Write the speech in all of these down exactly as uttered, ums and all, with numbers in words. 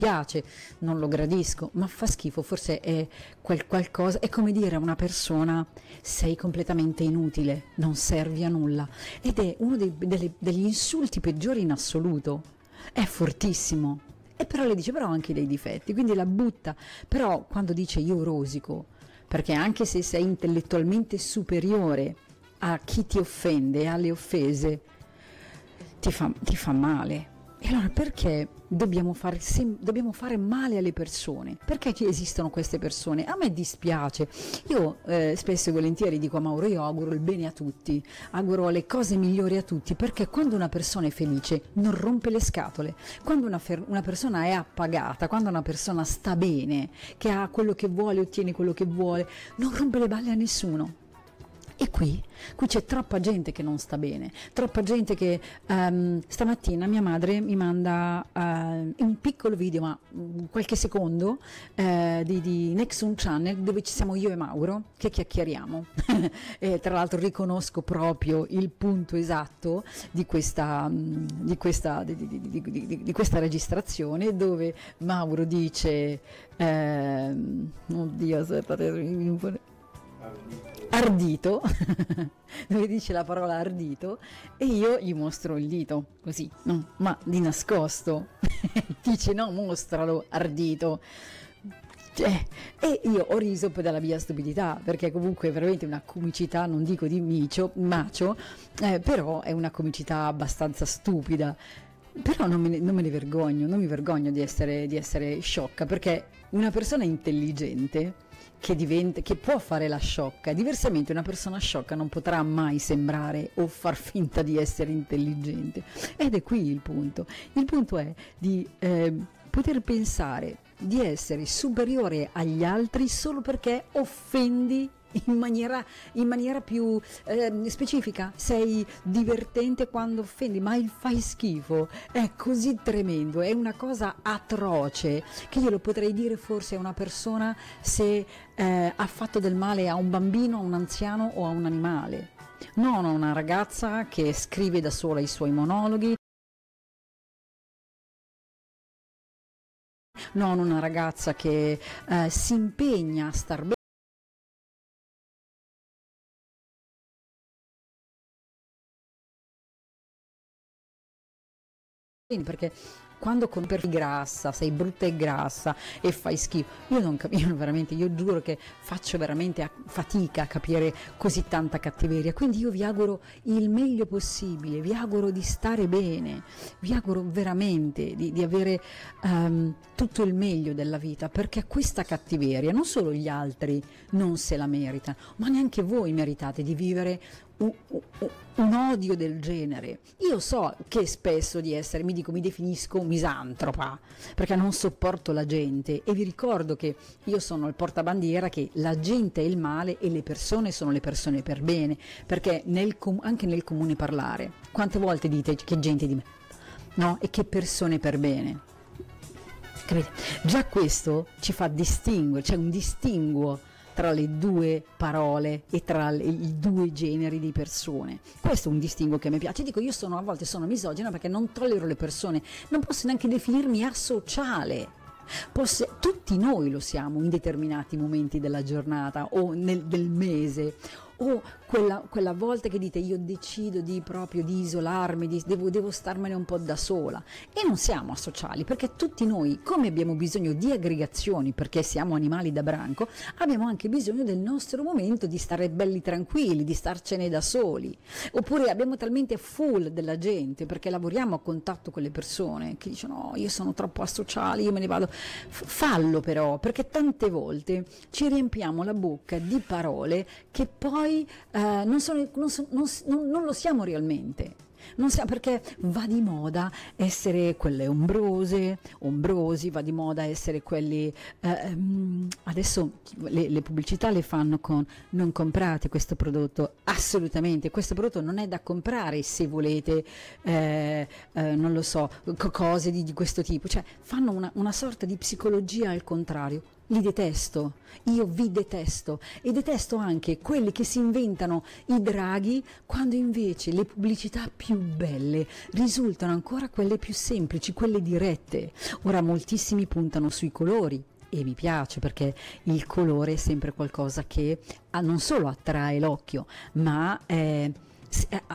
piace, non lo gradisco, ma fa schifo, forse è quel qualcosa, è come dire a una persona sei completamente inutile, non servi a nulla, ed è uno dei- delle- degli insulti peggiori in assoluto, è fortissimo, e però le dice però ha anche dei difetti, quindi la butta, però quando dice io rosico, perché anche se sei intellettualmente superiore a chi ti offende, alle offese, ti fa, ti fa male. E allora perché dobbiamo fare, sem- dobbiamo fare male alle persone? Perché ci esistono queste persone? A me dispiace. Io eh, spesso e volentieri dico a Mauro, io auguro il bene a tutti, auguro le cose migliori a tutti, perché quando una persona è felice non rompe le scatole, quando una, fer- una persona è appagata, quando una persona sta bene, che ha quello che vuole, ottiene quello che vuole, non rompe le balle a nessuno. E qui, qui c'è troppa gente che non sta bene, troppa gente che ehm, stamattina mia madre mi manda eh, un piccolo video, ma mm, qualche secondo, eh, di, di Nexon Channel dove ci siamo io e Mauro che chiacchieriamo. E tra l'altro riconosco proprio il punto esatto di questa, mm, di questa, di, di- di- di- di- di questa registrazione dove Mauro dice, ehm, oddio, aspettate, mi- ardito, dove dice la parola ardito, e io gli mostro il dito, così, no, ma di nascosto. Dice no, mostralo, ardito. Cioè, e io ho riso per dalla mia stupidità, perché comunque è veramente una comicità, non dico di micio, macio, eh, però è una comicità abbastanza stupida. Però non me ne, non me ne vergogno, non mi vergogno di essere, di essere sciocca, perché una persona intelligente che, diventa, che può fare la sciocca, diversamente una persona sciocca non potrà mai sembrare o far finta di essere intelligente. Ed è qui il punto. Il punto è di eh, poter pensare di essere superiore agli altri solo perché offendi in maniera, in maniera più eh, specifica, sei divertente quando offendi, ma il fai schifo è così tremendo, è una cosa atroce che io lo potrei dire forse a una persona se eh, ha fatto del male a un bambino, a un anziano o a un animale, non a una ragazza che scrive da sola i suoi monologhi, non una ragazza che eh, si impegna a star bene, perché quando con per grassa, sei brutta e grassa e fai schifo, io non capisco veramente, io giuro che faccio veramente a- fatica a capire così tanta cattiveria, quindi io vi auguro il meglio possibile, vi auguro di stare bene, vi auguro veramente di, di avere ehm, tutto il meglio della vita, perché questa cattiveria non solo gli altri non se la meritano, ma neanche voi meritate di vivere un, un- un odio del genere. Io so che spesso di essere, mi dico, mi definisco misantropa, perché non sopporto la gente, e vi ricordo che io sono il portabandiera che la gente è il male e le persone sono le persone per bene, perché nel com- anche nel comune parlare, quante volte dite che gente di me, no? E che persone per bene. Capite? Già questo ci fa distinguere, c'è un distinguo tra le due parole e tra le- i due generi di persone. Questo è un distinguo che mi piace. Dico, io sono a volte sono misogina perché non tollero le persone, non posso neanche definirmi asociale. Posse- tutti noi lo siamo in determinati momenti della giornata o nel, del mese, o quella, quella volta che dite io decido di proprio di isolarmi, di- devo, devo starmene un po' da sola, e non siamo asociali perché tutti noi, come abbiamo bisogno di aggregazioni perché siamo animali da branco, abbiamo anche bisogno del nostro momento di stare belli tranquilli, di starcene da soli, oppure abbiamo talmente full della gente perché lavoriamo a contatto con le persone che dicono no, io sono troppo asociale, io me ne vado. F- fallo però, perché tante volte ci riempiamo la bocca di parole che poi eh, non, sono, non, so- non s- non- non lo siamo realmente. Non sa perché va di moda essere quelle ombrose, ombrosi, va di moda essere quelli. eh, ehm, adesso le, le pubblicità le fanno con non comprate questo prodotto, assolutamente, questo prodotto non è da comprare se volete, eh, eh, non lo so, co- cose di, di questo tipo, cioè fanno una, una sorta di psicologia al contrario. li detesto, io vi detesto e detesto anche quelli che si inventano i draghi quando invece le pubblicità più belle risultano ancora quelle più semplici, quelle dirette. Ora moltissimi puntano sui colori e mi piace perché il colore è sempre qualcosa che ah, non solo attrae l'occhio, ma eh, ha,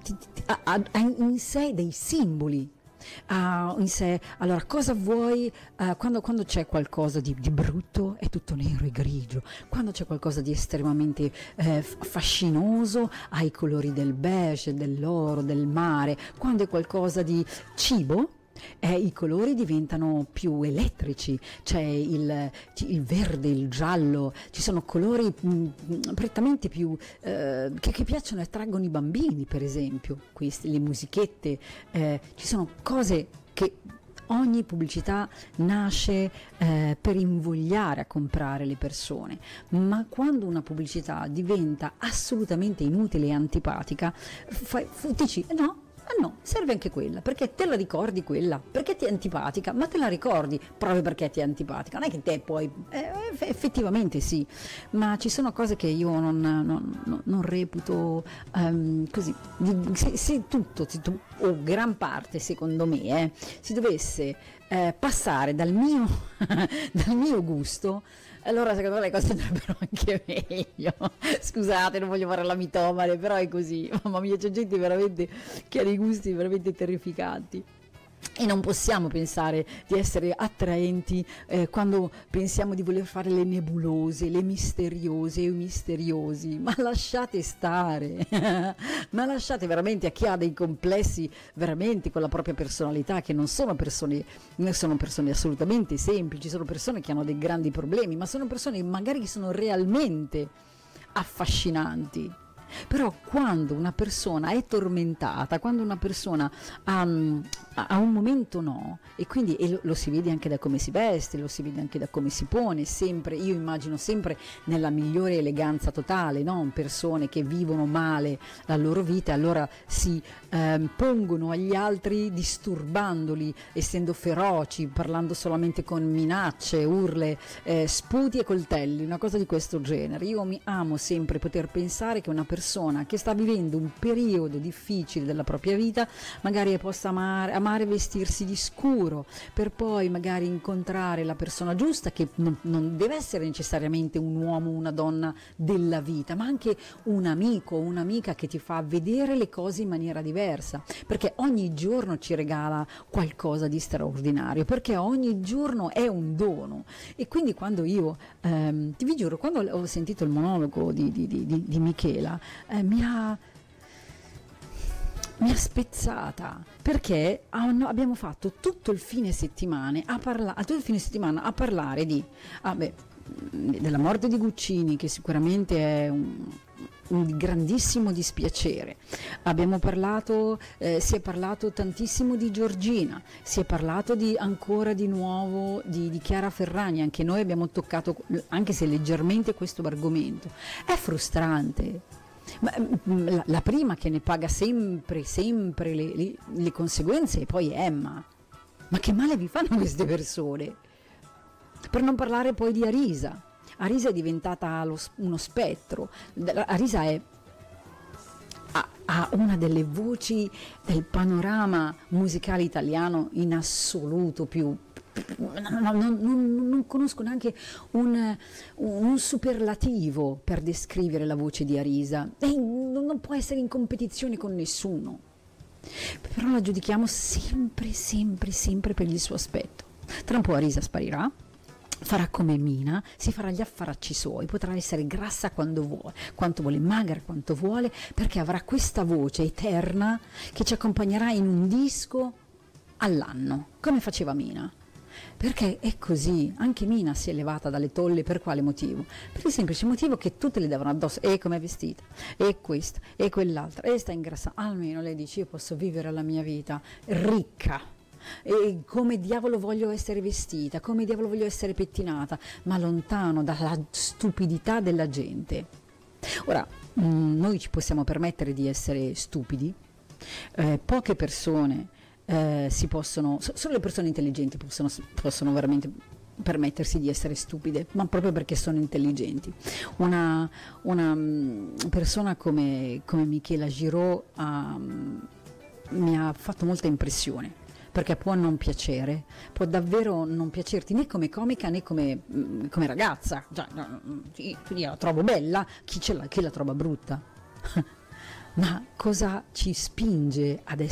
ha, ha in sé dei simboli. Uh, in sé, allora cosa vuoi uh, quando, quando c'è qualcosa di, di brutto è tutto nero e grigio, quando c'è qualcosa di estremamente eh, fascinoso ha i colori del beige, dell'oro, del mare, quando è qualcosa di cibo eh, i colori diventano più elettrici, c'è il, il verde, il giallo, ci sono colori mh, prettamente più eh, che, che piacciono e attraggono i bambini, per esempio queste, le musichette, eh, ci sono cose che ogni pubblicità nasce eh, per invogliare a comprare le persone, ma quando una pubblicità diventa assolutamente inutile e antipatica, fai, dici no, ah no, serve anche quella, perché te la ricordi quella, perché ti è antipatica, ma te la ricordi proprio perché ti è antipatica, non è che te puoi, eh, effettivamente sì, ma ci sono cose che io non, non, non reputo um, così, se, se tutto, se tu, o gran parte secondo me, eh, si dovesse eh, passare dal mio, dal mio gusto, allora secondo me le cose andrebbero anche meglio. Scusate, non voglio fare la mitomane, però è così. Mamma mia, c'è gente veramente che ha dei gusti veramente terrificanti. E non possiamo pensare di essere attraenti eh, quando pensiamo di voler fare le nebulose, le misteriose e i misteriosi, ma lasciate stare, ma lasciate veramente a chi ha dei complessi veramente con la propria personalità, che non sono persone, non sono persone assolutamente semplici, sono persone che hanno dei grandi problemi, ma sono persone magari che sono realmente affascinanti. Però quando una persona è tormentata, quando una persona ha, ha un momento no, e quindi e lo, lo si vede anche da come si veste, lo si vede anche da come si pone, sempre, io immagino sempre nella migliore eleganza totale, no? Persone che vivono male la loro vita, allora si eh, pongono agli altri disturbandoli, essendo feroci, parlando solamente con minacce, urle, eh, sputi e coltelli, una cosa di questo genere. Io mi amo sempre poter pensare che una persona persona che sta vivendo un periodo difficile della propria vita magari possa amare, amare vestirsi di scuro per poi magari incontrare la persona giusta, che non, non deve essere necessariamente un uomo o una donna della vita, ma anche un amico o un'amica che ti fa vedere le cose in maniera diversa, perché ogni giorno ci regala qualcosa di straordinario, perché ogni giorno è un dono. E quindi quando io ehm, ti vi giuro, quando ho sentito il monologo di, di, di, di Michela, Eh, mi ha mi ha spezzata, perché abbiamo fatto tutto il fine settimana a parlare tutto il fine settimana a parlare di ah beh, della morte di Guccini, che sicuramente è un, un grandissimo dispiacere. Abbiamo parlato, eh, si è parlato tantissimo di Giorgina, si è parlato di, ancora di nuovo di, di Chiara Ferragni, anche noi abbiamo toccato, anche se leggermente, questo argomento. È frustrante. Ma, la, la prima che ne paga sempre, sempre le, le, le conseguenze è poi Emma. Ma che male vi fanno queste persone? Per non parlare poi di Arisa. Arisa è diventata lo, uno spettro. Arisa è, ha, ha una delle voci del panorama musicale italiano in assoluto più. Non, non, non, non conosco neanche un, un superlativo per descrivere la voce di Arisa, e non può essere in competizione con nessuno, però la giudichiamo sempre, sempre, sempre per il suo aspetto. Tra un po' Arisa sparirà, farà come Mina, si farà gli affaracci suoi, potrà essere grassa quando vuole, quanto vuole, magra quanto vuole, perché avrà questa voce eterna che ci accompagnerà in un disco all'anno, come faceva Mina. Perché è così, anche Mina si è levata dalle tolle. Per quale motivo? Per il semplice motivo che tutte le davano addosso, e come è vestita, e questa, e quell'altra, e sta ingrassando. Almeno lei dice: io posso vivere la mia vita ricca, e come diavolo voglio essere vestita, come diavolo voglio essere pettinata, ma lontano dalla stupidità della gente. Ora, mh, noi ci possiamo permettere di essere stupidi, eh, poche persone Eh, si possono, solo le persone intelligenti possono, possono veramente permettersi di essere stupide, ma proprio perché sono intelligenti. Una, una um, persona come, come Michela Giraud um, mi ha fatto molta impressione, perché può non piacere, può davvero non piacerti né come comica né come, come ragazza, cioè, io la trovo bella, chi, ce la, chi la trova brutta? Ma cosa ci spinge ad essere